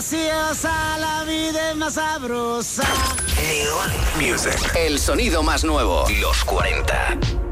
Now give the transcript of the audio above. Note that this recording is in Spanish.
graciosa, la vida es más sabrosa. New Music. El sonido más nuevo. Los 40.